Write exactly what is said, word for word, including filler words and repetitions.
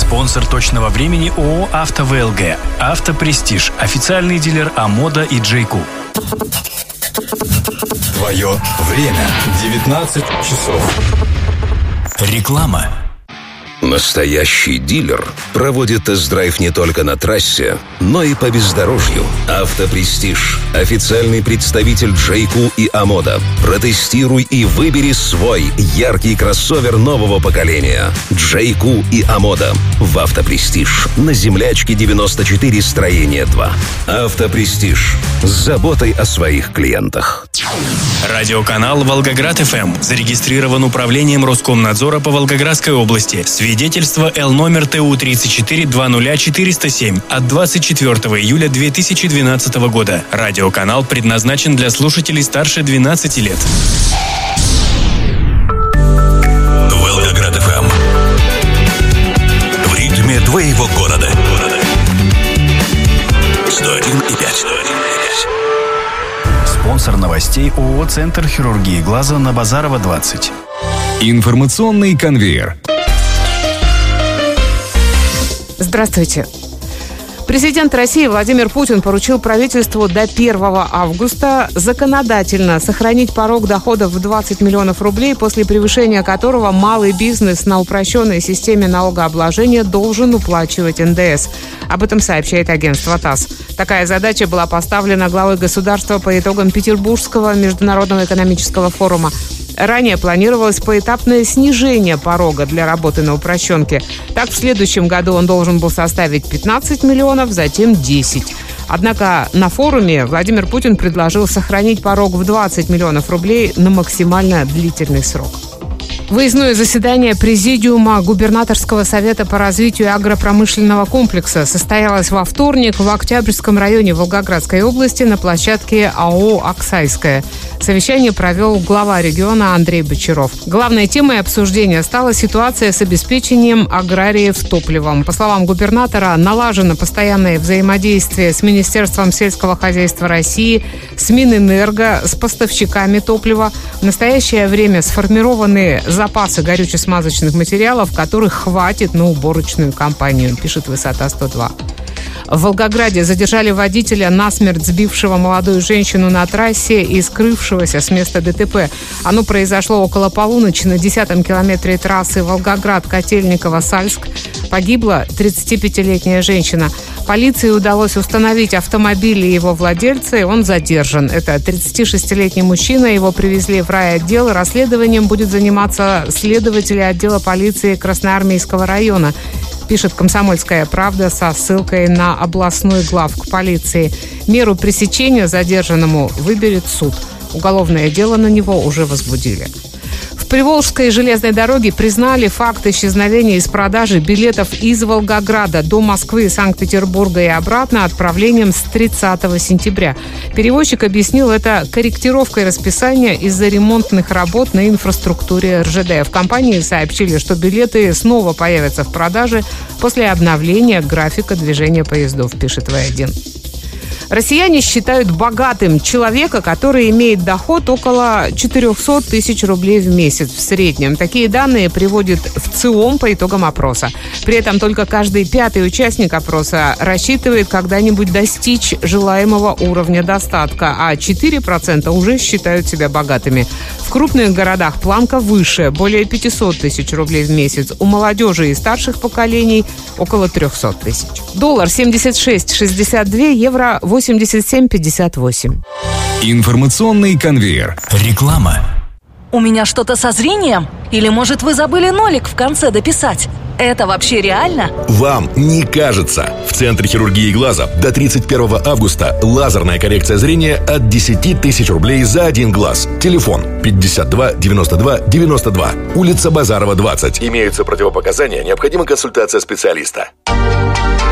Спонсор точного времени ООО «АвтоВЛГ». «Автопрестиж». Официальный дилер «Амода» и «Джейку». Твое время. девятнадцать часов. Реклама. Настоящий дилер проводит тест-драйв не только на трассе, но и по бездорожью. «Автопрестиж» – официальный представитель «Джейку» и «Амода». Протестируй и выбери свой яркий кроссовер нового поколения. «Джейку» и «Амода» в «Автопрестиж» на Землячке девяносто четыре, строение два. «Автопрестиж» с заботой о своих клиентах. Радиоканал «Волгоград-ФМ» зарегистрирован управлением Роскомнадзора по Волгоградской области. Свидетельство Л номер Т У тридцать четыре двадцать ноль четыреста семь от двадцать четвёртого июля две тысячи двенадцатого года. Радиоканал предназначен для слушателей старше двенадцати лет. Волгоград-ФМ. В ритме твоего города. сто один и пять. Спонсор новостей ООО «Центр хирургии глаза» на Базарова, двадцать. Информационный конвейер. Здравствуйте. Президент России Владимир Путин поручил правительству до первого августа законодательно сохранить порог доходов в двадцать миллионов рублей, после превышения которого малый бизнес на упрощенной системе налогообложения должен уплачивать эн дэ эс. Об этом сообщает агентство ТАСС. Такая задача была поставлена главой государства по итогам Петербургского международного экономического форума. Ранее планировалось поэтапное снижение порога для работы на упрощенке. Так, в следующем году он должен был составить пятнадцать миллионов, затем десять. Однако на форуме Владимир Путин предложил сохранить порог в двадцать миллионов рублей на максимально длительный срок. Выездное заседание Президиума Губернаторского совета по развитию агропромышленного комплекса состоялось во вторник в Октябрьском районе Волгоградской области на площадке АО «Оксайская». Совещание провел глава региона Андрей Бочаров. Главной темой обсуждения стала ситуация с обеспечением аграриев топливом. По словам губернатора, налажено постоянное взаимодействие с Министерством сельского хозяйства России, с Минэнерго, с поставщиками топлива. В настоящее время сформированы запасы горюче-смазочных материалов, которых хватит на уборочную кампанию, пишет «Высота сто два». В Волгограде задержали водителя, насмерть сбившего молодую женщину на трассе и скрывшегося с места дэ тэ пэ. Оно произошло около полуночи на десятом километре трассы Волгоград-Котельниково-Сальск. Погибла тридцатипятилетняя женщина. Полиции удалось установить автомобиль и его владельца, и он задержан. Это тридцатишестилетний мужчина, его привезли в райотдел. Расследованием будет заниматься следователи отдела полиции Красноармейского района, пишет «Комсомольская правда» со ссылкой на областной главк полиции. Меру пресечения задержанному выберет суд. Уголовное дело на него уже возбудили. В Приволжской железной дороге признали факт исчезновения из продажи билетов из Волгограда до Москвы, Санкт-Петербурга и обратно отправлением с тридцатого сентября. Перевозчик объяснил это корректировкой расписания из-за ремонтных работ на инфраструктуре эр жэ дэ. В компании сообщили, что билеты снова появятся в продаже после обновления графика движения поездов, пишет вэ один. Россияне считают богатым человека, который имеет доход около четыреста тысяч рублей в месяц в среднем. Такие данные приводит в ЦИОМ по итогам опроса. При этом только каждый пятый участник опроса рассчитывает когда-нибудь достичь желаемого уровня достатка, а четыре процента уже считают себя богатыми. В крупных городах планка выше, более пятьсот тысяч рублей в месяц. У молодежи и старших поколений около триста тысяч. Доллар семьдесят шесть шестьдесят два, евро восемьдесят семь пятьдесят восемь. Информационный конвейер. Реклама. У меня что-то со зрением? Или, может, вы забыли нолик в конце дописать? Это вообще реально? Вам не кажется. В Центре хирургии глаза до тридцать первого августа лазерная коррекция зрения от десять тысяч рублей за один глаз. Телефон пятьдесят два девяносто два девяносто два. Улица Базарова, двадцать. Имеются противопоказания, необходима консультация специалиста.